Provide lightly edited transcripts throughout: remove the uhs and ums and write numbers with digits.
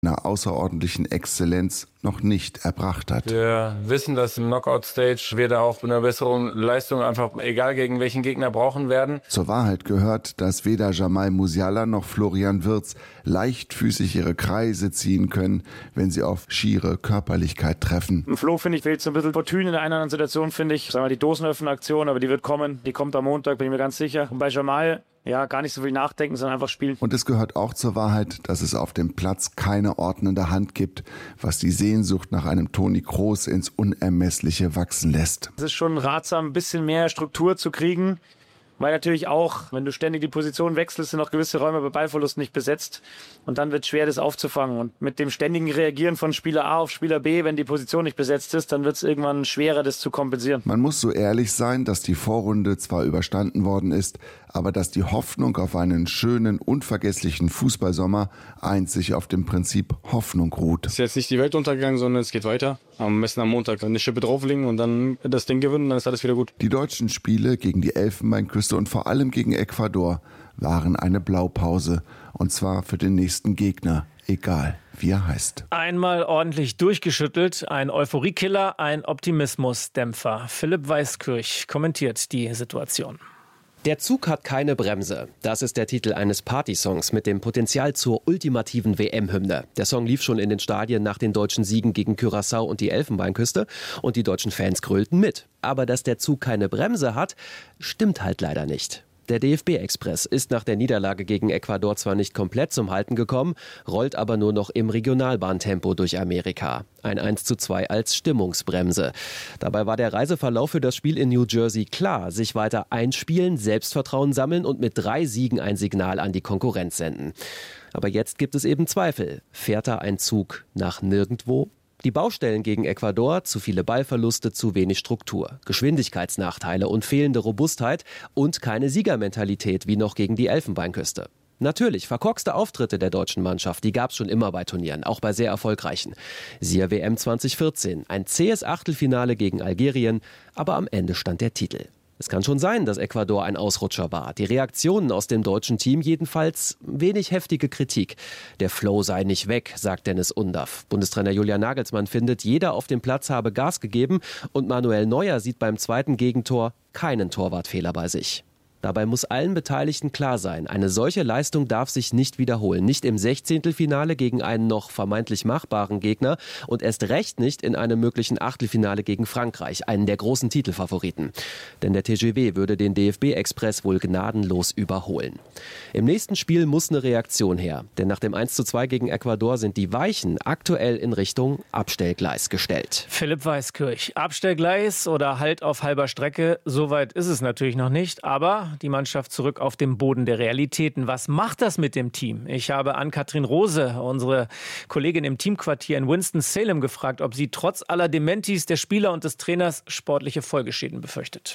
einer außerordentlichen Exzellenz noch nicht erbracht hat. Wir wissen, dass im Knockout-Stage wir da auch eine bessere Leistung einfach, egal gegen welchen Gegner, brauchen werden. Zur Wahrheit gehört, dass weder Jamal Musiala noch Florian Wirtz leichtfüßig ihre Kreise ziehen können, wenn sie auf schiere Körperlichkeit treffen. Im Flo, finde ich, fehlt so ein bisschen Fortune in der einen oder anderen Situation, finde ich. Sagen wir die Dosenöffner-Aktion, aber die wird kommen. Die kommt am Montag, bin ich mir ganz sicher. Und bei Jamal, ja, gar nicht so viel nachdenken, sondern einfach spielen. Und es gehört auch zur Wahrheit, dass es auf dem Platz keine ordnende Hand gibt, was die Sehnsucht nach einem Toni Kroos ins Unermessliche wachsen lässt. Es ist schon ratsam, ein bisschen mehr Struktur zu kriegen, weil natürlich auch, wenn du ständig die Position wechselst, sind auch gewisse Räume bei Ballverlust nicht besetzt. Und dann wird es schwer, das aufzufangen. Und mit dem ständigen Reagieren von Spieler A auf Spieler B, wenn die Position nicht besetzt ist, dann wird es irgendwann schwerer, das zu kompensieren. Man muss so ehrlich sein, dass die Vorrunde zwar überstanden worden ist, aber dass die Hoffnung auf einen schönen, unvergesslichen Fußballsommer einzig auf dem Prinzip Hoffnung ruht. Es ist jetzt nicht die Welt untergegangen, sondern es geht weiter. Am besten am Montag eine Schippe drauflegen und dann das Ding gewinnen, dann ist alles wieder gut. Die deutschen Spiele gegen die Elfenbeinküste und vor allem gegen Ecuador waren eine Blaupause. Und zwar für den nächsten Gegner, egal wie er heißt. Einmal ordentlich durchgeschüttelt, ein Euphoriekiller, ein Optimismusdämpfer. Philipp Weiskirch kommentiert die Situation. Der Zug hat keine Bremse. Das ist der Titel eines Partysongs mit dem Potenzial zur ultimativen WM-Hymne. Der Song lief schon in den Stadien nach den deutschen Siegen gegen Curaçao und die Elfenbeinküste und die deutschen Fans grölten mit. Aber dass der Zug keine Bremse hat, stimmt halt leider nicht. Der DFB-Express ist nach der Niederlage gegen Ecuador zwar nicht komplett zum Halten gekommen, rollt aber nur noch im Regionalbahntempo durch Amerika. Ein 1:2 als Stimmungsbremse. Dabei war der Reiseverlauf für das Spiel in New Jersey klar. Sich weiter einspielen, Selbstvertrauen sammeln und mit 3 Siegen ein Signal an die Konkurrenz senden. Aber jetzt gibt es eben Zweifel. Fährt da ein Zug nach nirgendwo? Die Baustellen gegen Ecuador, zu viele Ballverluste, zu wenig Struktur, Geschwindigkeitsnachteile und fehlende Robustheit und keine Siegermentalität wie noch gegen die Elfenbeinküste. Natürlich, verkorkste Auftritte der deutschen Mannschaft, die gab es schon immer bei Turnieren, auch bei sehr erfolgreichen. Siehe WM 2014, ein zähes Achtelfinale gegen Algerien, aber am Ende stand der Titel. Es kann schon sein, dass Ecuador ein Ausrutscher war. Die Reaktionen aus dem deutschen Team jedenfalls wenig heftige Kritik. Der Flow sei nicht weg, sagt Dennis Undaff. Bundestrainer Julian Nagelsmann findet, jeder auf dem Platz habe Gas gegeben und Manuel Neuer sieht beim zweiten Gegentor keinen Torwartfehler bei sich. Dabei muss allen Beteiligten klar sein, eine solche Leistung darf sich nicht wiederholen. Nicht im 16. gegen einen noch vermeintlich machbaren Gegner und erst recht nicht in einem möglichen Achtelfinale gegen Frankreich, einen der großen Titelfavoriten. Denn der TGW würde den DFB-Express wohl gnadenlos überholen. Im nächsten Spiel muss eine Reaktion her, denn nach dem 1:2 gegen Ecuador sind die Weichen aktuell in Richtung Abstellgleis gestellt. Philipp Weiskirch, Abstellgleis oder Halt auf halber Strecke, soweit ist es natürlich noch nicht, aber die Mannschaft zurück auf den Boden der Realitäten. Was macht das mit dem Team? Ich habe Ann-Kathrin Rose, unsere Kollegin im Teamquartier in Winston-Salem, gefragt, ob sie trotz aller Dementis der Spieler und des Trainers sportliche Folgeschäden befürchtet.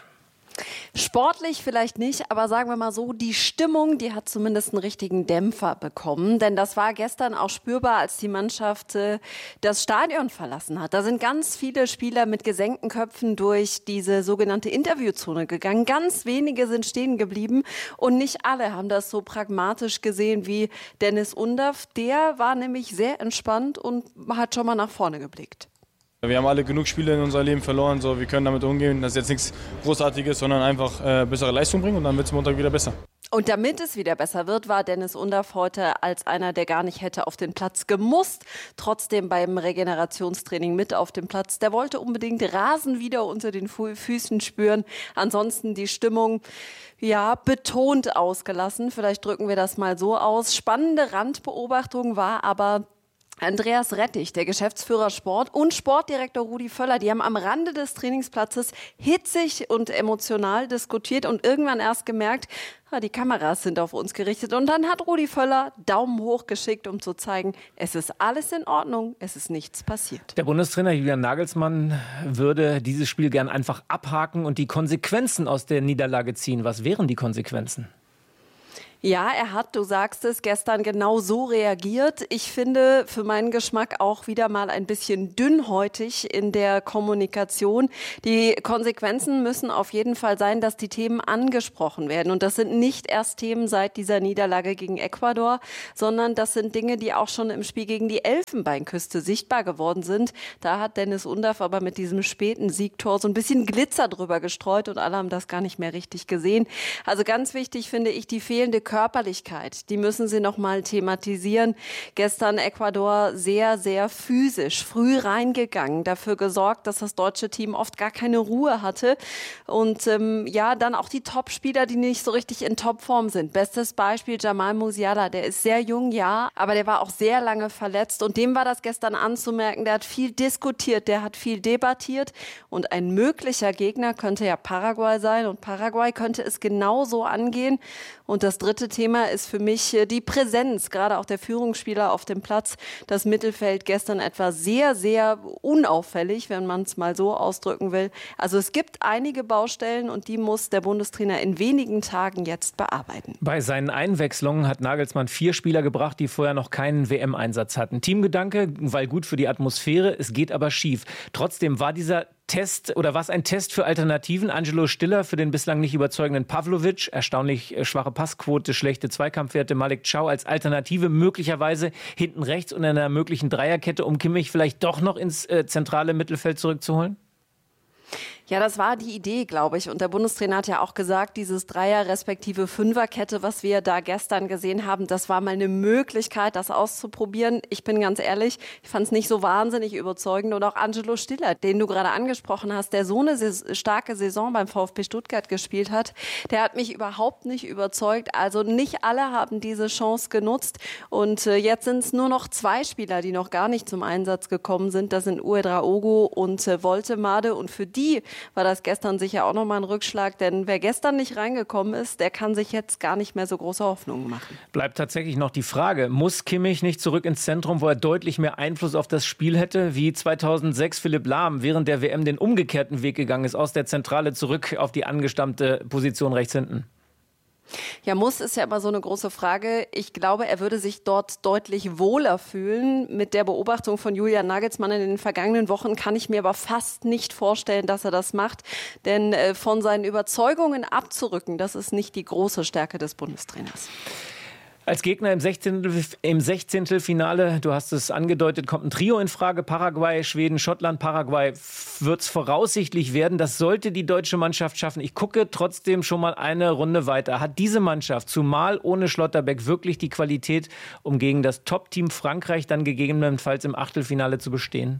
Sportlich vielleicht nicht, aber sagen wir mal so, die Stimmung, die hat zumindest einen richtigen Dämpfer bekommen. Denn das war gestern auch spürbar, als die Mannschaft das Stadion verlassen hat. Da sind ganz viele Spieler mit gesenkten Köpfen durch diese sogenannte Interviewzone gegangen. Ganz wenige sind stehen geblieben und nicht alle haben das so pragmatisch gesehen wie Dennis Undaff. Der war nämlich sehr entspannt und hat schon mal nach vorne geblickt. Wir haben alle genug Spiele in unserem Leben verloren, so wir können damit umgehen. Das ist jetzt nichts Großartiges, sondern einfach bessere Leistung bringen und dann wird es Montag wieder besser. Und damit es wieder besser wird, war Dennis Undaff heute als einer, der gar nicht hätte auf den Platz gemusst, trotzdem beim Regenerationstraining mit auf dem Platz. Der wollte unbedingt Rasen wieder unter den Füßen spüren. Ansonsten die Stimmung, ja, betont ausgelassen. Vielleicht drücken wir das mal so aus. Spannende Randbeobachtung war aber Andreas Rettich, der Geschäftsführer Sport, und Sportdirektor Rudi Völler, die haben am Rande des Trainingsplatzes hitzig und emotional diskutiert und irgendwann erst gemerkt, die Kameras sind auf uns gerichtet. Und dann hat Rudi Völler Daumen hoch geschickt, um zu zeigen, es ist alles in Ordnung, es ist nichts passiert. Der Bundestrainer Julian Nagelsmann würde dieses Spiel gern einfach abhaken und die Konsequenzen aus der Niederlage ziehen. Was wären die Konsequenzen? Ja, er hat, du sagst es, gestern genau so reagiert. Ich finde für meinen Geschmack auch wieder mal ein bisschen dünnhäutig in der Kommunikation. Die Konsequenzen müssen auf jeden Fall sein, dass die Themen angesprochen werden. Und das sind nicht erst Themen seit dieser Niederlage gegen Ecuador, sondern das sind Dinge, die auch schon im Spiel gegen die Elfenbeinküste sichtbar geworden sind. Da hat Dennis Undaff aber mit diesem späten Siegtor so ein bisschen Glitzer drüber gestreut und alle haben das gar nicht mehr richtig gesehen. Also ganz wichtig finde ich die fehlende Körperlichkeit, die müssen sie noch mal thematisieren. Gestern Ecuador sehr, sehr physisch, früh reingegangen, dafür gesorgt, dass das deutsche Team oft gar keine Ruhe hatte. Und dann auch die Topspieler, die nicht so richtig in Topform sind. Bestes Beispiel Jamal Musiala, der ist sehr jung, ja, aber der war auch sehr lange verletzt. Und dem war das gestern anzumerken, der hat viel diskutiert, der hat viel debattiert. Und ein möglicher Gegner könnte ja Paraguay sein. Und Paraguay könnte es genauso angehen. Und das dritte Thema ist für mich die Präsenz, gerade auch der Führungsspieler auf dem Platz. Das Mittelfeld gestern etwa sehr, sehr unauffällig, wenn man es mal so ausdrücken will. Also es gibt einige Baustellen und die muss der Bundestrainer in wenigen Tagen jetzt bearbeiten. Bei seinen Einwechslungen hat Nagelsmann 4 Spieler gebracht, die vorher noch keinen WM-Einsatz hatten. Teamgedanke, weil gut für die Atmosphäre, es geht aber schief. Trotzdem war dieser Test oder was ein Test für Alternativen? Angelo Stiller für den bislang nicht überzeugenden Pavlovic, erstaunlich schwache Passquote, schlechte Zweikampfwerte, Malik Thiaw als Alternative möglicherweise hinten rechts und in einer möglichen Dreierkette, um Kimmich vielleicht doch noch ins zentrale Mittelfeld zurückzuholen? Ja, das war die Idee, glaube ich. Und der Bundestrainer hat ja auch gesagt, dieses Dreier- respektive Fünferkette, was wir da gestern gesehen haben, das war mal eine Möglichkeit, das auszuprobieren. Ich bin ganz ehrlich, ich fand es nicht so wahnsinnig überzeugend. Und auch Angelo Stiller, den du gerade angesprochen hast, der so eine starke Saison beim VfB Stuttgart gespielt hat, der hat mich überhaupt nicht überzeugt. Also nicht alle haben diese Chance genutzt. Und jetzt sind es nur noch 2 Spieler, die noch gar nicht zum Einsatz gekommen sind. Das sind Ouedraogo und Woltemade. Und für die war das gestern sicher auch nochmal ein Rückschlag, denn wer gestern nicht reingekommen ist, der kann sich jetzt gar nicht mehr so große Hoffnungen machen. Bleibt tatsächlich noch die Frage, muss Kimmich nicht zurück ins Zentrum, wo er deutlich mehr Einfluss auf das Spiel hätte, wie 2006 Philipp Lahm während der WM den umgekehrten Weg gegangen ist, aus der Zentrale zurück auf die angestammte Position rechts hinten? Ja, muss ist ja immer so eine große Frage. Ich glaube, er würde sich dort deutlich wohler fühlen. Mit der Beobachtung von Julian Nagelsmann in den vergangenen Wochen kann ich mir aber fast nicht vorstellen, dass er das macht. Denn von seinen Überzeugungen abzurücken, das ist nicht die große Stärke des Bundestrainers. Als Gegner im 16. Finale, du hast es angedeutet, kommt ein Trio in Frage. Paraguay, Schweden, Schottland. Paraguay wird es voraussichtlich werden. Das sollte die deutsche Mannschaft schaffen. Ich gucke trotzdem schon mal eine Runde weiter. Hat diese Mannschaft, zumal ohne Schlotterbeck, wirklich die Qualität, um gegen das Top-Team Frankreich dann gegebenenfalls im Achtelfinale zu bestehen?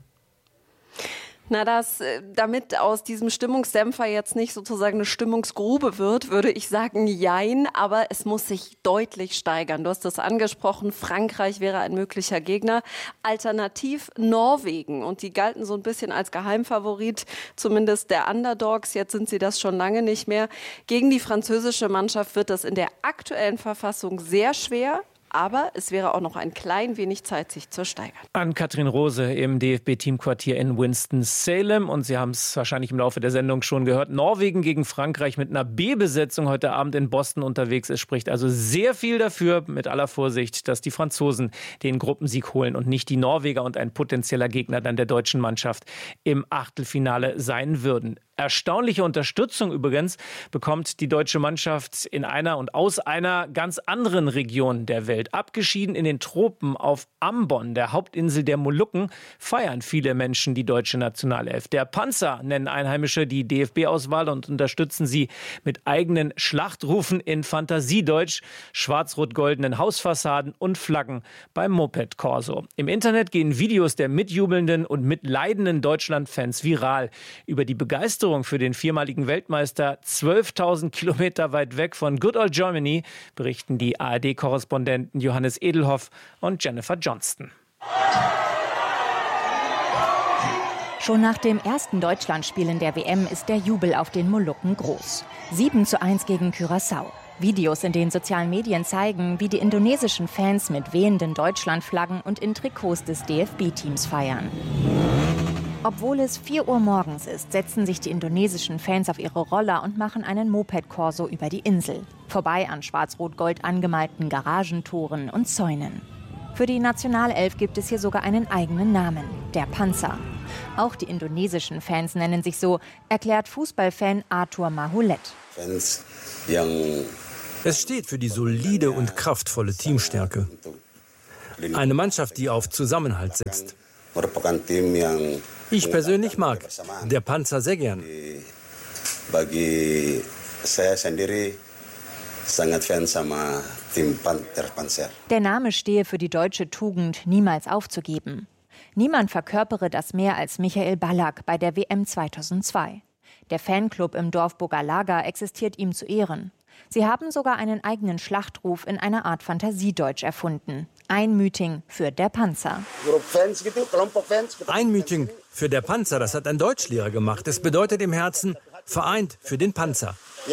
Na, damit aus diesem Stimmungsdämpfer jetzt nicht sozusagen eine Stimmungsgrube wird, würde ich sagen, jein, aber es muss sich deutlich steigern. Du hast das angesprochen, Frankreich wäre ein möglicher Gegner. Alternativ Norwegen und die galten so ein bisschen als Geheimfavorit, zumindest der Underdogs. Jetzt sind sie das schon lange nicht mehr. Gegen die französische Mannschaft wird das in der aktuellen Verfassung sehr schwer. Aber es wäre auch noch ein klein wenig Zeit, sich zu steigern. Ann-Kathrin Rose im DFB-Teamquartier in Winston-Salem. Und Sie haben es wahrscheinlich im Laufe der Sendung schon gehört. Norwegen gegen Frankreich mit einer B-Besetzung heute Abend in Boston unterwegs. Es spricht also sehr viel dafür, mit aller Vorsicht, dass die Franzosen den Gruppensieg holen und nicht die Norweger und ein potenzieller Gegner dann der deutschen Mannschaft im Achtelfinale sein würden. Erstaunliche Unterstützung übrigens bekommt die deutsche Mannschaft in einer und aus einer ganz anderen Region der Welt. Abgeschieden in den Tropen auf Ambon, der Hauptinsel der Molukken, feiern viele Menschen die deutsche Nationalelf. Der Panzer nennen Einheimische die DFB-Auswahl und unterstützen sie mit eigenen Schlachtrufen in Fantasiedeutsch, schwarz-rot-goldenen Hausfassaden und Flaggen beim Moped-Corso. Im Internet gehen Videos der mitjubelnden und mitleidenden Deutschland-Fans viral über die Begeisterung für den viermaligen Weltmeister 12.000 Kilometer weit weg von Good Old Germany, berichten die ARD-Korrespondenten Johannes Edelhoff und Jennifer Johnston. Schon nach dem ersten Deutschlandspiel in der WM ist der Jubel auf den Molukken groß. 7:1 gegen Curaçao. Videos in den sozialen Medien zeigen, wie die indonesischen Fans mit wehenden Deutschlandflaggen und in Trikots des DFB-Teams feiern. Obwohl es 4 Uhr morgens ist, setzen sich die indonesischen Fans auf ihre Roller und machen einen Moped-Korso über die Insel. Vorbei an schwarz-rot-gold angemalten Garagentoren und Zäunen. Für die Nationalelf gibt es hier sogar einen eigenen Namen, der Panzer. Auch die indonesischen Fans nennen sich so, erklärt Fußballfan Arthur Mahulet. Es steht für die solide und kraftvolle Teamstärke. Eine Mannschaft, die auf Zusammenhalt setzt. Ich persönlich mag der Panzer sehr gern. Der Name stehe für die deutsche Tugend, niemals aufzugeben. Niemand verkörpere das mehr als Michael Ballack bei der WM 2002. Der Fanclub im Dorf Bogalaga existiert ihm zu Ehren. Sie haben sogar einen eigenen Schlachtruf in einer Art Fantasiedeutsch erfunden. Ein Meeting für der Panzer. Ein Meeting für der Panzer, das hat ein Deutschlehrer gemacht. Es bedeutet im Herzen, vereint für den Panzer.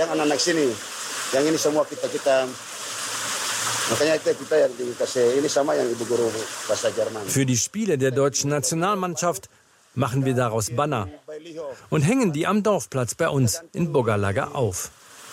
Für die Spiele der deutschen Nationalmannschaft machen wir daraus Banner und hängen die am Dorfplatz bei uns in Bogalaga auf.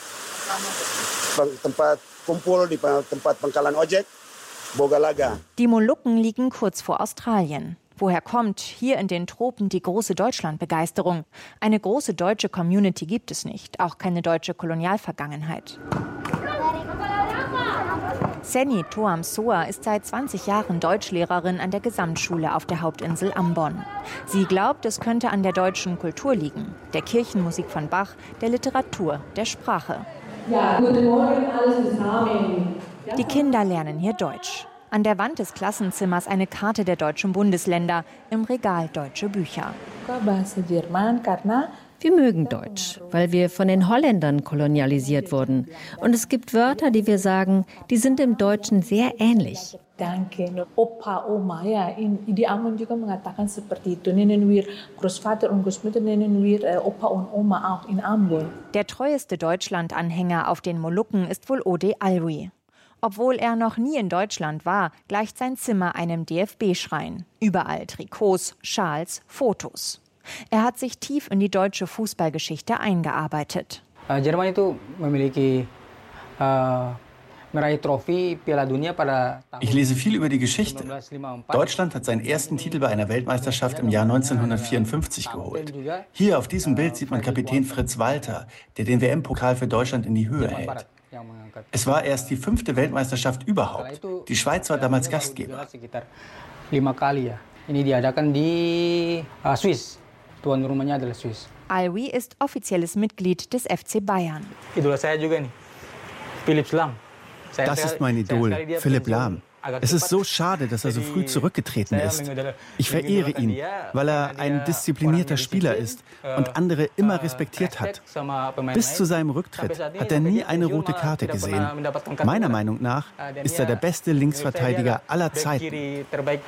Die Molukken liegen kurz vor Australien. Woher kommt hier in den Tropen die große Deutschlandbegeisterung? Eine große deutsche Community gibt es nicht, auch keine deutsche Kolonialvergangenheit. Senny Toam Soa ist seit 20 Jahren Deutschlehrerin an der Gesamtschule auf der Hauptinsel Ambon. Sie glaubt, es könnte an der deutschen Kultur liegen, der Kirchenmusik von Bach, der Literatur, der Sprache. Ja, guten Morgen, alle zusammen. Die Kinder lernen hier Deutsch. An der Wand des Klassenzimmers eine Karte der deutschen Bundesländer, im Regal deutsche Bücher. Wir mögen Deutsch, weil wir von den Holländern kolonialisiert wurden. Und es gibt Wörter, die wir sagen, die sind im Deutschen sehr ähnlich. Opa, Oma, ja, di Ambon juga mengatakan seperti itu. Nennen wir Großvater und Großmutter, nennen wir Opa und Oma auch in Ambon. Der treueste Deutschland-Anhänger auf den Molukken ist wohl Ode Alwi. Obwohl er noch nie in Deutschland war, gleicht sein Zimmer einem DFB-Schrein. Überall Trikots, Schals, Fotos. Er hat sich tief in die deutsche Fußballgeschichte eingearbeitet. Ich lese viel über die Geschichte. Deutschland hat seinen ersten Titel bei einer Weltmeisterschaft im Jahr 1954 geholt. Hier auf diesem Bild sieht man Kapitän Fritz Walter, der den WM-Pokal für Deutschland in die Höhe hält. Es war erst die 5. Weltmeisterschaft überhaupt. Die Schweiz war damals Gastgeber. Alwi ist offizielles Mitglied des FC Bayern. Das ist mein Idol, Philipp Lahm. Es ist so schade, dass er so früh zurückgetreten ist. Ich verehre ihn, weil er ein disziplinierter Spieler ist und andere immer respektiert hat. Bis zu seinem Rücktritt hat er nie eine rote Karte gesehen. Meiner Meinung nach ist er der beste Linksverteidiger aller Zeiten.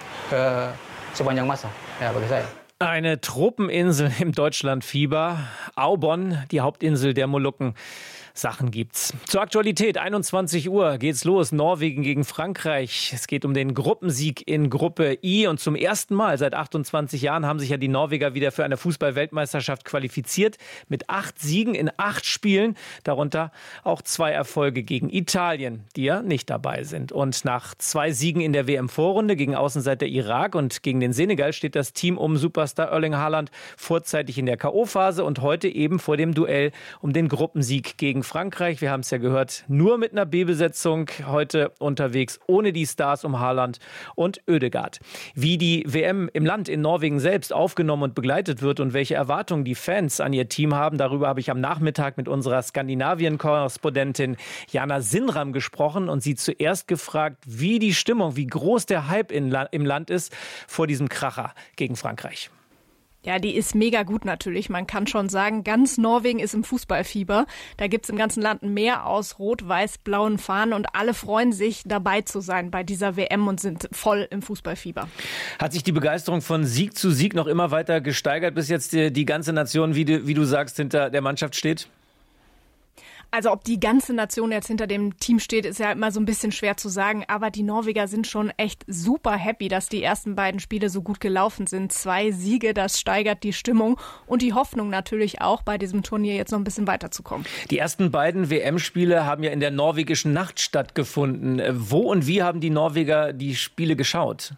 Eine Tropeninsel im Deutschlandfieber. Aubon, die Hauptinsel der Molukken. Sachen gibt's. Zur Aktualität, 21 Uhr geht's los. Norwegen gegen Frankreich. Es geht um den Gruppensieg in Gruppe I. Und zum ersten Mal seit 28 Jahren haben sich ja die Norweger wieder für eine Fußball-Weltmeisterschaft qualifiziert. Mit 8 Siegen in 8 Spielen. Darunter auch 2 Erfolge gegen Italien, die ja nicht dabei sind. Und nach 2 Siegen in der WM-Vorrunde gegen Außenseiter Irak und gegen den Senegal steht das Team um Superstar Erling Haaland vorzeitig in der K.O.-Phase und heute eben vor dem Duell um den Gruppensieg gegen Frankreich. Wir haben es ja gehört, nur mit einer B-Besetzung heute unterwegs, ohne die Stars um Haaland und Ødegaard. Wie die WM im Land in Norwegen selbst aufgenommen und begleitet wird und welche Erwartungen die Fans an ihr Team haben, darüber habe ich am Nachmittag mit unserer Skandinavien-Korrespondentin Jana Sinram gesprochen und sie zuerst gefragt, wie die Stimmung, wie groß der Hype im Land ist vor diesem Kracher gegen Frankreich. Ja, die ist mega gut natürlich. Man kann schon sagen, ganz Norwegen ist im Fußballfieber. Da gibt's im ganzen Land ein Meer aus rot-weiß-blauen Fahnen und alle freuen sich, dabei zu sein bei dieser WM und sind voll im Fußballfieber. Hat sich die Begeisterung von Sieg zu Sieg noch immer weiter gesteigert, bis jetzt die ganze Nation, wie du sagst, hinter der Mannschaft steht? Also ob die ganze Nation jetzt hinter dem Team steht, ist ja immer so ein bisschen schwer zu sagen. Aber die Norweger sind schon echt super happy, dass die ersten beiden Spiele so gut gelaufen sind. 2 Siege, das steigert die Stimmung und die Hoffnung natürlich auch, bei diesem Turnier jetzt noch ein bisschen weiterzukommen. Die ersten beiden WM-Spiele haben ja in der norwegischen Nacht stattgefunden. Wo und wie haben die Norweger die Spiele geschaut?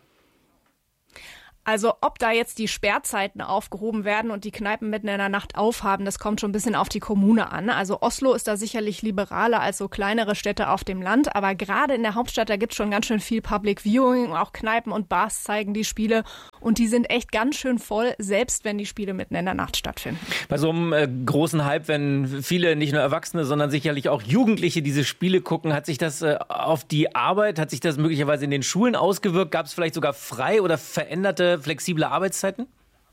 Also ob da jetzt die Sperrzeiten aufgehoben werden und die Kneipen mitten in der Nacht aufhaben, das kommt schon ein bisschen auf die Kommune an. Also Oslo ist da sicherlich liberaler als so kleinere Städte auf dem Land. Aber gerade in der Hauptstadt, da gibt es schon ganz schön viel Public Viewing. Auch Kneipen und Bars zeigen die Spiele. Und die sind echt ganz schön voll, selbst wenn die Spiele mitten in der Nacht stattfinden. Bei so einem großen Hype, wenn viele, nicht nur Erwachsene, sondern sicherlich auch Jugendliche diese Spiele gucken, hat sich das auf die Arbeit, hat sich das möglicherweise in den Schulen ausgewirkt? Gab es vielleicht sogar frei oder veränderte flexible Arbeitszeiten?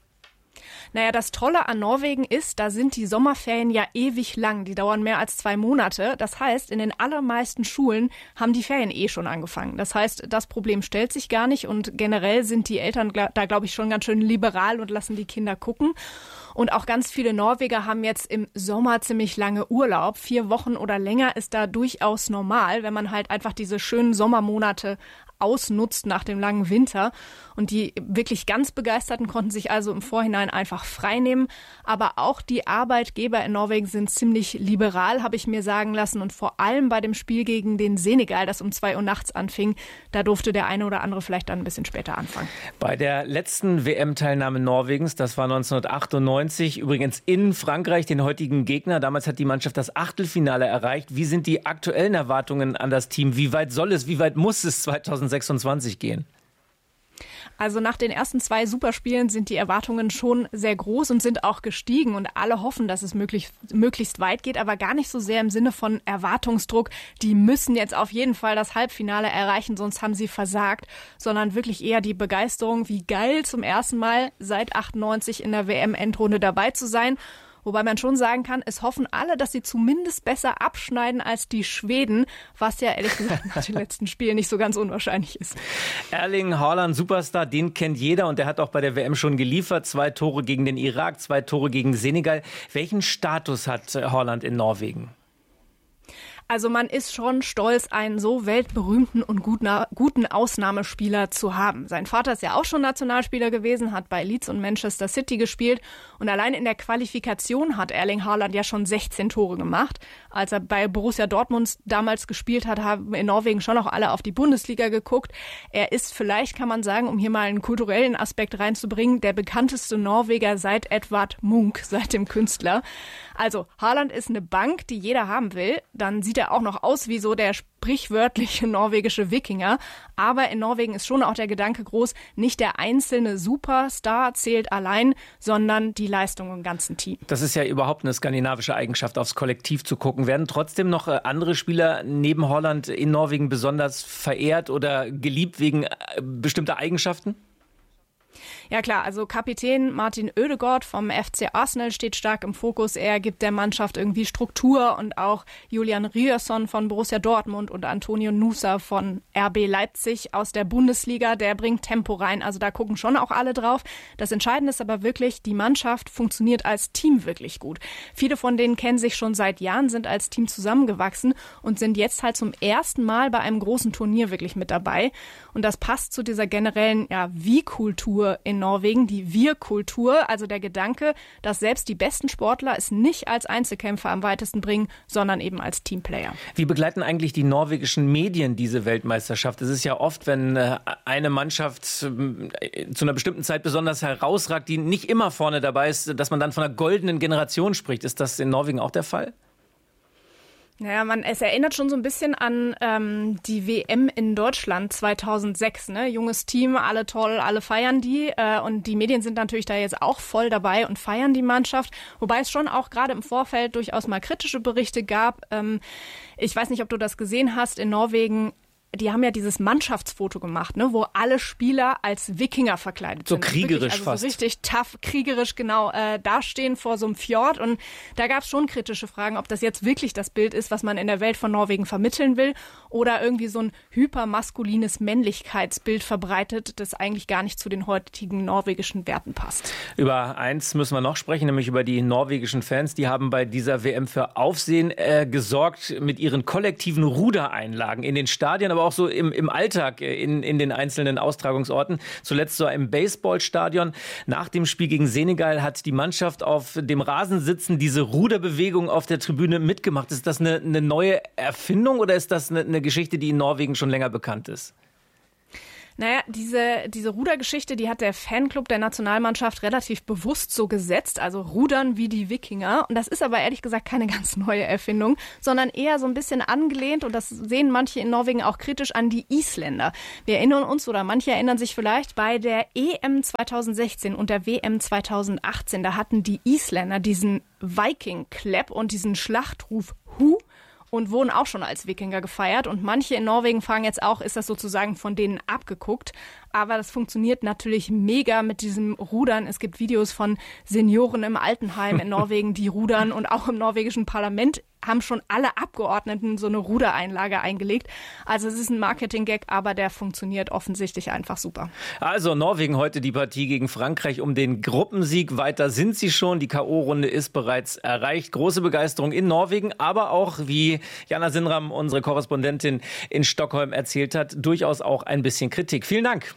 Naja, das Tolle an Norwegen ist, da sind die Sommerferien ja ewig lang. Die dauern mehr als 2 Monate. Das heißt, in den allermeisten Schulen haben die Ferien schon angefangen. Das heißt, das Problem stellt sich gar nicht und generell sind die Eltern da, glaube ich, schon ganz schön liberal und lassen die Kinder gucken. Und auch ganz viele Norweger haben jetzt im Sommer ziemlich lange Urlaub. 4 Wochen oder länger ist da durchaus normal, wenn man halt einfach diese schönen Sommermonate ausnutzt nach dem langen Winter. Und die wirklich ganz Begeisterten konnten sich also im Vorhinein einfach freinehmen. Aber auch die Arbeitgeber in Norwegen sind ziemlich liberal, habe ich mir sagen lassen. Und vor allem bei dem Spiel gegen den Senegal, das um 2 Uhr nachts anfing, da durfte der eine oder andere vielleicht dann ein bisschen später anfangen. Bei der letzten WM-Teilnahme Norwegens, das war 1998, übrigens in Frankreich, den heutigen Gegner. Damals hat die Mannschaft das Achtelfinale erreicht. Wie sind die aktuellen Erwartungen an das Team? Wie weit soll es, wie weit muss es 2026 gehen? Also nach den ersten 2 Superspielen sind die Erwartungen schon sehr groß und sind auch gestiegen. Und alle hoffen, dass es möglichst weit geht, aber gar nicht so sehr im Sinne von Erwartungsdruck. Die müssen jetzt auf jeden Fall das Halbfinale erreichen, sonst haben sie versagt. Sondern wirklich eher die Begeisterung, wie geil zum ersten Mal seit 98 in der WM-Endrunde dabei zu sein. Wobei man schon sagen kann, es hoffen alle, dass sie zumindest besser abschneiden als die Schweden, was ja ehrlich gesagt nach den letzten Spielen nicht so ganz unwahrscheinlich ist. Erling Haaland, Superstar, den kennt jeder und der hat auch bei der WM schon geliefert. 2 Tore gegen den Irak, 2 Tore gegen Senegal. Welchen Status hat Haaland in Norwegen? Also man ist schon stolz, einen so weltberühmten und guten Ausnahmespieler zu haben. Sein Vater ist ja auch schon Nationalspieler gewesen, hat bei Leeds und Manchester City gespielt. Und allein in der Qualifikation hat Erling Haaland ja schon 16 Tore gemacht. Als er bei Borussia Dortmund damals gespielt hat, haben in Norwegen schon auch alle auf die Bundesliga geguckt. Er ist vielleicht, kann man sagen, um hier mal einen kulturellen Aspekt reinzubringen, der bekannteste Norweger seit Edvard Munch, seit dem Künstler. Also Haaland ist eine Bank, die jeder haben will. Dann sieht er auch noch aus wie so der sprichwörtliche norwegische Wikinger. Aber in Norwegen ist schon auch der Gedanke groß, nicht der einzelne Superstar zählt allein, sondern die Leistung im ganzen Team. Das ist ja überhaupt eine skandinavische Eigenschaft, aufs Kollektiv zu gucken. Werden trotzdem noch andere Spieler neben Haaland in Norwegen besonders verehrt oder geliebt wegen bestimmter Eigenschaften? Ja klar, also Kapitän Martin Ødegaard vom FC Arsenal steht stark im Fokus. Er gibt der Mannschaft irgendwie Struktur und auch Julian Ryerson von Borussia Dortmund und Antonio Nusa von RB Leipzig aus der Bundesliga, der bringt Tempo rein. Also da gucken schon auch alle drauf. Das Entscheidende ist aber wirklich, die Mannschaft funktioniert als Team wirklich gut. Viele von denen kennen sich schon seit Jahren, sind als Team zusammengewachsen und sind jetzt halt zum ersten Mal bei einem großen Turnier wirklich mit dabei. Und das passt zu dieser generellen Wie-Kultur in Norwegen, die Wir-Kultur, also der Gedanke, dass selbst die besten Sportler es nicht als Einzelkämpfer am weitesten bringen, sondern eben als Teamplayer. Wie begleiten eigentlich die norwegischen Medien diese Weltmeisterschaft? Es ist ja oft, wenn eine Mannschaft zu einer bestimmten Zeit besonders herausragt, die nicht immer vorne dabei ist, dass man dann von einer goldenen Generation spricht. Ist das in Norwegen auch der Fall? Naja, es erinnert schon so ein bisschen an die WM in Deutschland 2006. Ne? Junges Team, alle toll, alle feiern die. Und die Medien sind natürlich da jetzt auch voll dabei und feiern die Mannschaft. Wobei es schon auch gerade im Vorfeld durchaus mal kritische Berichte gab. Ich weiß nicht, ob du das gesehen hast. In Norwegen die haben ja dieses Mannschaftsfoto gemacht, ne, wo alle Spieler als Wikinger verkleidet sind. So kriegerisch wirklich, fast. So richtig tough, kriegerisch genau dastehen vor so einem Fjord. Und da gab es schon kritische Fragen, ob das jetzt wirklich das Bild ist, was man in der Welt von Norwegen vermitteln will oder irgendwie so ein hypermaskulines Männlichkeitsbild verbreitet, das eigentlich gar nicht zu den heutigen norwegischen Werten passt. Über eins müssen wir noch sprechen, nämlich über die norwegischen Fans. Die haben bei dieser WM für Aufsehen gesorgt mit ihren kollektiven Rudereinlagen in den Stadien, aber auch so im Alltag in den einzelnen Austragungsorten. Zuletzt so im Baseballstadion. Nach dem Spiel gegen Senegal hat die Mannschaft auf dem Rasen sitzen diese Ruderbewegung auf der Tribüne mitgemacht. Ist das eine neue Erfindung oder ist das eine Geschichte, die in Norwegen schon länger bekannt ist? Naja, diese Rudergeschichte, die hat der Fanclub der Nationalmannschaft relativ bewusst so gesetzt, also rudern wie die Wikinger. Und das ist aber ehrlich gesagt keine ganz neue Erfindung, sondern eher so ein bisschen angelehnt, und das sehen manche in Norwegen auch kritisch, an die Isländer. Wir erinnern uns, oder manche erinnern sich vielleicht, bei der EM 2016 und der WM 2018, da hatten die Isländer diesen Viking-Clap und diesen Schlachtruf Hu und wurden auch schon als Wikinger gefeiert. Und manche in Norwegen fragen jetzt auch, ist das sozusagen von denen abgeguckt? Aber das funktioniert natürlich mega mit diesem Rudern. Es gibt Videos von Senioren im Altenheim in Norwegen, die rudern, und auch im norwegischen Parlament haben schon alle Abgeordneten so eine Rudereinlage eingelegt. Also es ist ein Marketing-Gag, aber der funktioniert offensichtlich einfach super. Also Norwegen heute die Partie gegen Frankreich um den Gruppensieg. Weiter sind sie schon. Die K.O.-Runde ist bereits erreicht. Große Begeisterung in Norwegen, aber auch, wie Jana Sinram, unsere Korrespondentin in Stockholm, erzählt hat, durchaus auch ein bisschen Kritik. Vielen Dank.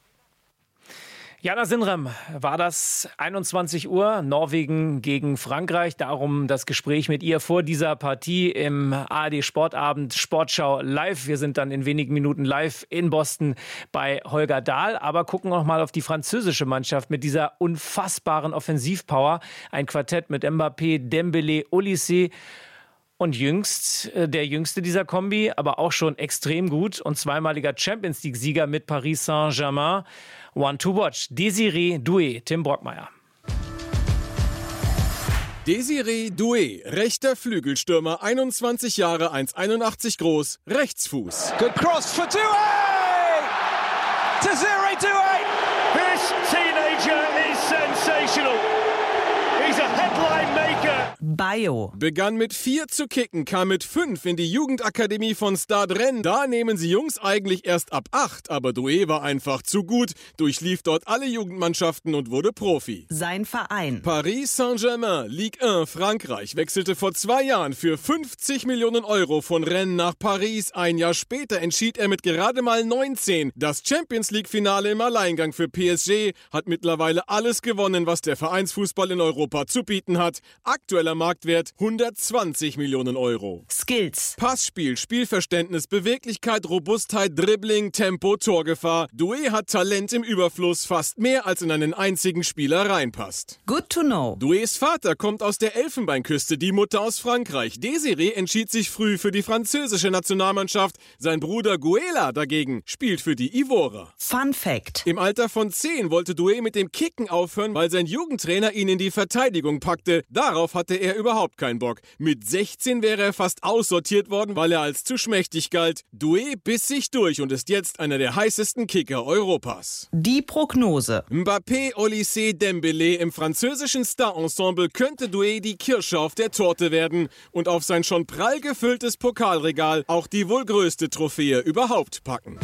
Jana Sinram, war das 21 Uhr, Norwegen gegen Frankreich. Darum das Gespräch mit ihr vor dieser Partie im ARD Sportabend Sportschau live. Wir sind dann in wenigen Minuten live in Boston bei Holger Dahl. Aber gucken noch mal auf die französische Mannschaft mit dieser unfassbaren Offensivpower. Ein Quartett mit Mbappé, Dembélé, Olysée. Und der jüngste dieser Kombi, aber auch schon extrem gut und zweimaliger Champions-League-Sieger mit Paris Saint-Germain. One to watch, Désiré Doué, Tim Brockmeier. Désiré Doué, rechter Flügelstürmer, 21 Jahre, 1,81 groß, Rechtsfuß. Good cross for Doué! Désiré Doué! This teenager is sensational. He's a headline maker. Bayo. Begann mit 4 zu kicken, kam mit 5 in die Jugendakademie von Stade Rennes. Da nehmen sie Jungs eigentlich erst ab 8, aber Doué war einfach zu gut, durchlief dort alle Jugendmannschaften und wurde Profi. Sein Verein. Paris Saint-Germain, Ligue 1 Frankreich, wechselte vor 2 Jahren für 50 Millionen Euro von Rennes nach Paris. Ein Jahr später entschied er mit gerade mal 19 das Champions-League-Finale im Alleingang für PSG, hat mittlerweile alles gewonnen, was der Vereinsfußball in Europa zu bieten hat. Aktueller Marktwert 120 Millionen Euro. Skills. Passspiel, Spielverständnis, Beweglichkeit, Robustheit, Dribbling, Tempo, Torgefahr. Doué hat Talent im Überfluss, fast mehr als in einen einzigen Spieler reinpasst. Good to know. Doués Vater kommt aus der Elfenbeinküste, die Mutter aus Frankreich. Désiré entschied sich früh für die französische Nationalmannschaft. Sein Bruder Guela dagegen spielt für die Ivorer. Fun Fact. Im Alter von 10 wollte Doué mit dem Kicken aufhören, weil sein Jugendtrainer ihn in die Verteidigung packte. Darauf hatte er überhaupt keinen Bock. Mit 16 wäre er fast aussortiert worden, weil er als zu schmächtig galt. Doué biss sich durch und ist jetzt einer der heißesten Kicker Europas. Die Prognose. Mbappé, Olysée, Dembélé im französischen Star-Ensemble könnte Doué die Kirsche auf der Torte werden und auf sein schon prall gefülltes Pokalregal auch die wohl größte Trophäe überhaupt packen.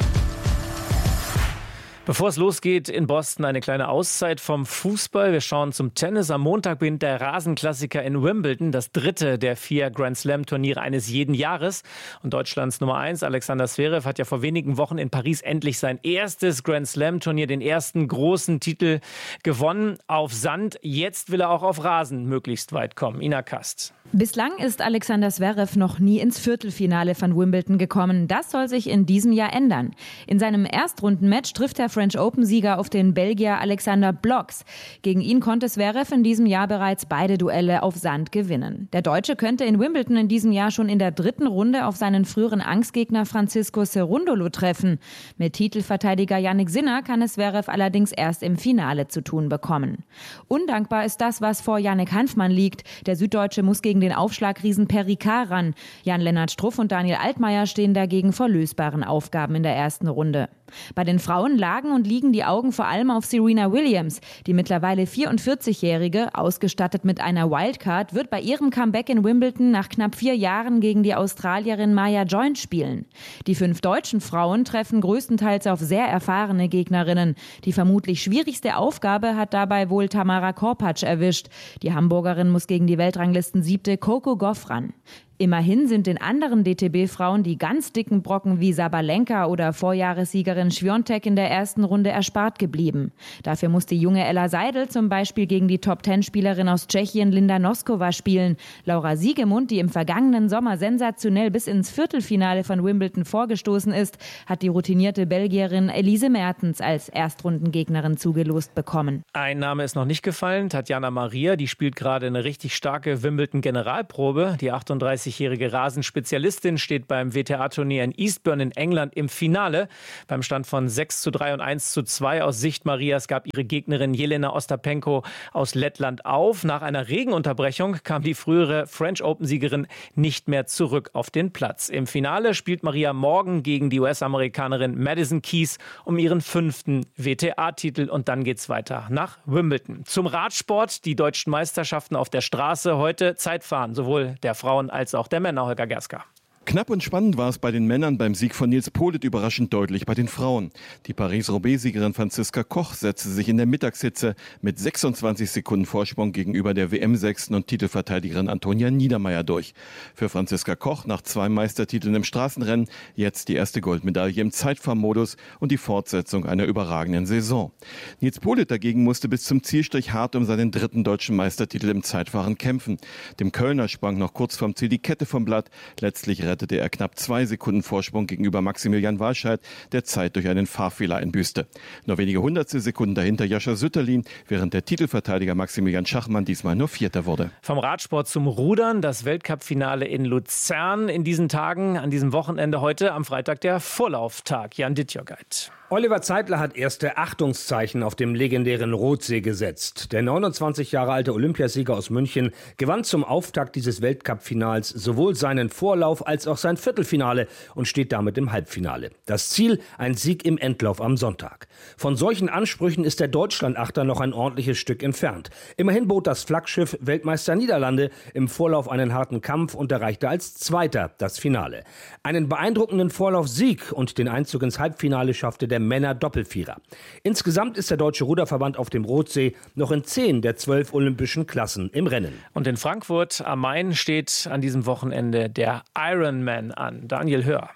Bevor es losgeht in Boston, eine kleine Auszeit vom Fußball. Wir schauen zum Tennis. Am Montag beginnt der Rasenklassiker in Wimbledon, das 3. der 4 Grand-Slam-Turniere eines jeden Jahres. Und Deutschlands Nummer 1, Alexander Zverev, hat ja vor wenigen Wochen in Paris endlich sein erstes Grand-Slam-Turnier, den ersten großen Titel gewonnen auf Sand. Jetzt will er auch auf Rasen möglichst weit kommen. Ina Kast. Bislang ist Alexander Zverev noch nie ins Viertelfinale von Wimbledon gekommen. Das soll sich in diesem Jahr ändern. In seinem Erstrundenmatch trifft er French Open-Sieger auf den Belgier Alexander Blocks. Gegen ihn konnte Zverev in diesem Jahr bereits beide Duelle auf Sand gewinnen. Der Deutsche könnte in Wimbledon in diesem Jahr schon in der 3. Runde auf seinen früheren Angstgegner Francisco Cerúndolo treffen. Mit Titelverteidiger Jannik Sinner kann es Zverev allerdings erst im Finale zu tun bekommen. Undankbar ist das, was vor Yannick Hanfmann liegt. Der Süddeutsche muss gegen den Aufschlagriesen Per Ricard ran. Jan-Lennart Struff und Daniel Altmaier stehen dagegen vor lösbaren Aufgaben in der ersten Runde. Bei den Frauen lagen und liegen die Augen vor allem auf Serena Williams. Die mittlerweile 44-Jährige, ausgestattet mit einer Wildcard, wird bei ihrem Comeback in Wimbledon nach knapp 4 Jahren gegen die Australierin Maya Joint spielen. Die 5 deutschen Frauen treffen größtenteils auf sehr erfahrene Gegnerinnen. Die vermutlich schwierigste Aufgabe hat dabei wohl Tamara Korpatsch erwischt. Die Hamburgerin muss gegen die Weltranglisten-7. Coco Gauff ran. Immerhin sind den anderen DTB-Frauen die ganz dicken Brocken wie Sabalenka oder Vorjahressiegerin Świątek in der ersten Runde erspart geblieben. Dafür muss die junge Ella Seidel zum Beispiel gegen die Top-10-Spielerin aus Tschechien Linda Noskova spielen. Laura Siegemund, die im vergangenen Sommer sensationell bis ins Viertelfinale von Wimbledon vorgestoßen ist, hat die routinierte Belgierin Elise Mertens als Erstrundengegnerin zugelost bekommen. Ein Name ist noch nicht gefallen, Tatjana Maria, die spielt gerade eine richtig starke Wimbledon-Generalprobe. Die 38-jährige Rasenspezialistin steht beim WTA-Turnier in Eastbourne in England im Finale. Beim Stand von 6:3 und 1:2 aus Sicht Marias gab ihre Gegnerin Jelena Ostapenko aus Lettland auf. Nach einer Regenunterbrechung kam die frühere French Open-Siegerin nicht mehr zurück auf den Platz. Im Finale spielt Maria morgen gegen die US-Amerikanerin Madison Keys um ihren 5. WTA-Titel und dann geht's weiter nach Wimbledon. Zum Radsport, die deutschen Meisterschaften auf der Straße, heute Zeitfahren, sowohl der Frauen als auch der Männer. Holger Gerska. Knapp und spannend war es bei den Männern beim Sieg von Nils Politt überraschend deutlich bei den Frauen. Die Paris-Roubaix-Siegerin Franziska Koch setzte sich in der Mittagshitze mit 26 Sekunden Vorsprung gegenüber der WM-6. und Titelverteidigerin Antonia Niedermeier durch. Für Franziska Koch nach 2 Meistertiteln im Straßenrennen jetzt die erste Goldmedaille im Zeitfahrmodus und die Fortsetzung einer überragenden Saison. Nils Politt dagegen musste bis zum Zielstrich hart um seinen 3. deutschen Meistertitel im Zeitfahren kämpfen. Dem Kölner sprang noch kurz vorm Ziel die Kette vom Blatt. Letztlich rettete er knapp 2 Sekunden Vorsprung gegenüber Maximilian Walscheid, der Zeit durch einen Fahrfehler einbüßte. Nur wenige hundertstel Sekunden dahinter Jascha Sütterlin, während der Titelverteidiger Maximilian Schachmann diesmal nur Vierter wurde. Vom Radsport zum Rudern, das Weltcup-Finale in Luzern in diesen Tagen, an diesem Wochenende heute, am Freitag der Vorlauftag. Jan Dittjörgeit. Oliver Zeitler hat erste Achtungszeichen auf dem legendären Rothsee gesetzt. Der 29 Jahre alte Olympiasieger aus München gewann zum Auftakt dieses Weltcup-Finals sowohl seinen Vorlauf als auch sein Viertelfinale und steht damit im Halbfinale. Das Ziel, ein Sieg im Endlauf am Sonntag. Von solchen Ansprüchen ist der Deutschlandachter noch ein ordentliches Stück entfernt. Immerhin bot das Flaggschiff Weltmeister Niederlande im Vorlauf einen harten Kampf und erreichte als Zweiter das Finale. Einen beeindruckenden Vorlaufsieg und den Einzug ins Halbfinale schaffte der Männer-Doppelvierer. Insgesamt ist der Deutsche Ruderverband auf dem Rothsee noch in 10 der 12 olympischen Klassen im Rennen. Und in Frankfurt am Main steht an diesem Wochenende der Ironman an. Daniel Hör.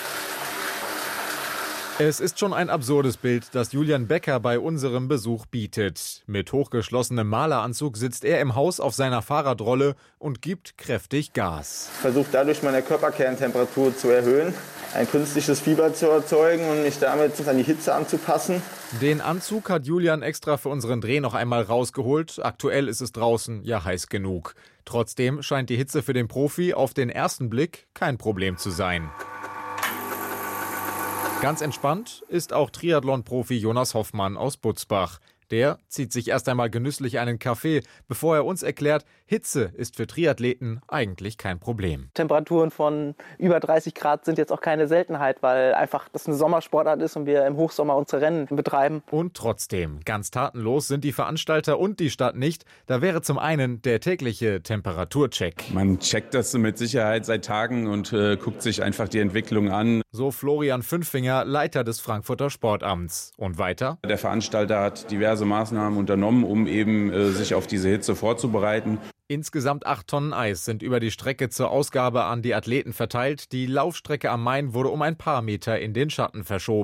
Es ist schon ein absurdes Bild, das Julian Becker bei unserem Besuch bietet. Mit hochgeschlossenem Maleranzug sitzt er im Haus auf seiner Fahrradrolle und gibt kräftig Gas. Ich versuche dadurch meine Körperkerntemperatur zu erhöhen, ein künstliches Fieber zu erzeugen und mich damit an die Hitze anzupassen. Den Anzug hat Julian extra für unseren Dreh noch einmal rausgeholt. Aktuell ist es draußen ja heiß genug. Trotzdem scheint die Hitze für den Profi auf den ersten Blick kein Problem zu sein. Ganz entspannt ist auch Triathlon-Profi Jonas Hoffmann aus Butzbach. Der zieht sich erst einmal genüsslich einen Kaffee, bevor er uns erklärt, Hitze ist für Triathleten eigentlich kein Problem. Temperaturen von über 30 Grad sind jetzt auch keine Seltenheit, weil einfach das eine Sommersportart ist und wir im Hochsommer unsere Rennen betreiben. Und trotzdem, ganz tatenlos sind die Veranstalter und die Stadt nicht. Da wäre zum einen der tägliche Temperaturcheck. Man checkt das mit Sicherheit seit Tagen und guckt sich einfach die Entwicklung an. So Florian Fünfinger, Leiter des Frankfurter Sportamts. Und weiter? Der Veranstalter hat diverse Maßnahmen unternommen, um eben sich auf diese Hitze vorzubereiten. Insgesamt 8 Tonnen Eis sind über die Strecke zur Ausgabe an die Athleten verteilt. Die Laufstrecke am Main wurde um ein paar Meter in den Schatten verschoben.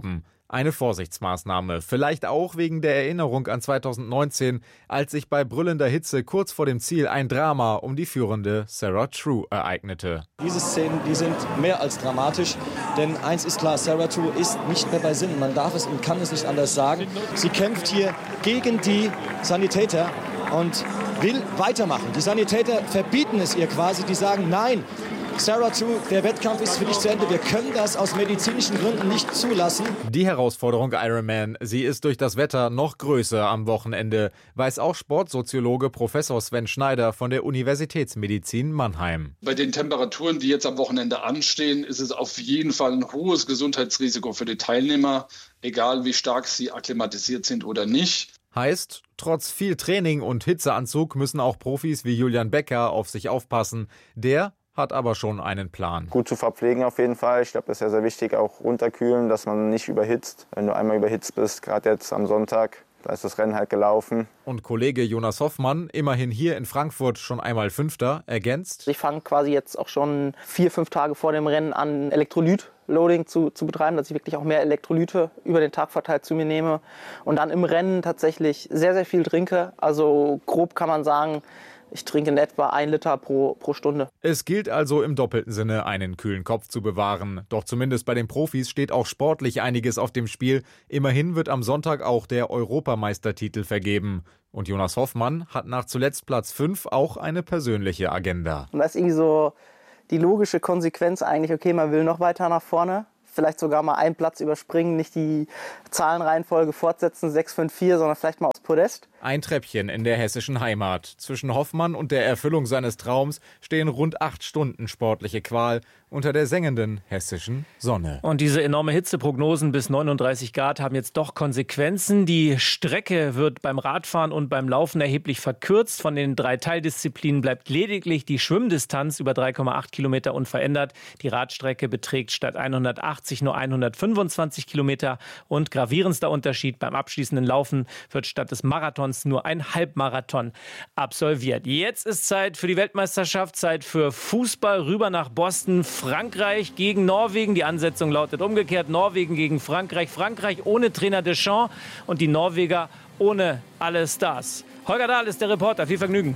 Eine Vorsichtsmaßnahme, vielleicht auch wegen der Erinnerung an 2019, als sich bei brüllender Hitze kurz vor dem Ziel ein Drama um die führende Sarah True ereignete. Diese Szenen, die sind mehr als dramatisch, denn eins ist klar, Sarah True ist nicht mehr bei Sinnen. Man darf es und kann es nicht anders sagen. Sie kämpft hier gegen die Sanitäter und will weitermachen. Die Sanitäter verbieten es ihr quasi, die sagen, nein, Sarah True, der Wettkampf ist für dich zu Ende. Wir können das aus medizinischen Gründen nicht zulassen. Die Herausforderung Ironman, sie ist durch das Wetter noch größer am Wochenende, weiß auch Sportsoziologe Professor Sven Schneider von der Universitätsmedizin Mannheim. Bei den Temperaturen, die jetzt am Wochenende anstehen, ist es auf jeden Fall ein hohes Gesundheitsrisiko für die Teilnehmer, egal wie stark sie akklimatisiert sind oder nicht. Heißt, trotz viel Training und Hitzeanzug müssen auch Profis wie Julian Becker auf sich aufpassen. Der hat aber schon einen Plan. Gut zu verpflegen auf jeden Fall. Ich glaube, das ist ja sehr wichtig, auch runterkühlen, dass man nicht überhitzt. Wenn du einmal überhitzt bist, gerade jetzt am Sonntag, da ist das Rennen halt gelaufen. Und Kollege Jonas Hoffmann, immerhin hier in Frankfurt schon einmal Fünfter, ergänzt: Ich fange quasi jetzt auch schon 4-5 Tage vor dem Rennen an, Elektrolyt-Loading zu betreiben, dass ich wirklich auch mehr Elektrolyte über den Tag verteilt zu mir nehme. Und dann im Rennen tatsächlich sehr, sehr viel trinke. Also grob kann man sagen, ich trinke in etwa 1 Liter pro Stunde. Es gilt also im doppelten Sinne, einen kühlen Kopf zu bewahren. Doch zumindest bei den Profis steht auch sportlich einiges auf dem Spiel. Immerhin wird am Sonntag auch der Europameistertitel vergeben. Und Jonas Hoffmann hat nach zuletzt Platz 5 auch eine persönliche Agenda. Und da ist irgendwie so die logische Konsequenz eigentlich, okay, man will noch weiter nach vorne. Vielleicht sogar mal einen Platz überspringen, nicht die Zahlenreihenfolge fortsetzen, 6, 5, 4, sondern vielleicht mal aufs Podest. Ein Treppchen in der hessischen Heimat. Zwischen Hoffmann und der Erfüllung seines Traums stehen rund 8 Stunden sportliche Qual unter der sengenden hessischen Sonne. Und diese enorme Hitzeprognosen bis 39 Grad haben jetzt doch Konsequenzen. Die Strecke wird beim Radfahren und beim Laufen erheblich verkürzt. Von den 3 Teildisziplinen bleibt lediglich die Schwimmdistanz über 3,8 Kilometer unverändert. Die Radstrecke beträgt statt 180 nur 125 Kilometer. Und gravierendster Unterschied: beim abschließenden Laufen wird statt des Marathons nur ein Halbmarathon absolviert. Jetzt ist Zeit für die Weltmeisterschaft, Zeit für Fußball. Rüber nach Boston. Frankreich gegen Norwegen. Die Ansetzung lautet umgekehrt: Norwegen gegen Frankreich. Frankreich ohne Trainer Deschamps und die Norweger ohne alle Stars. Holger Dahl ist der Reporter. Viel Vergnügen.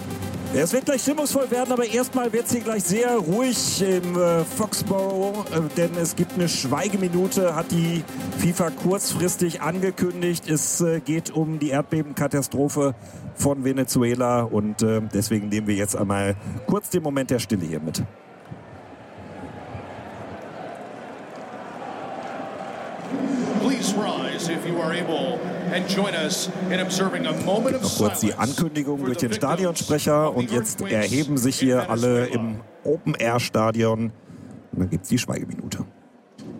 Es wird gleich stimmungsvoll werden, aber erstmal wird es hier gleich sehr ruhig im Foxborough, denn es gibt eine Schweigeminute, hat die FIFA kurzfristig angekündigt. Es geht um die Erdbebenkatastrophe von Venezuela und deswegen nehmen wir jetzt einmal kurz den Moment der Stille hier mit. Please rise if you are able and join us in observing a moment of noch kurz die Ankündigung durch den Stadionsprecher und jetzt erheben sich hier alle im Open-Air-Stadion und dann gibt es die Schweigeminute.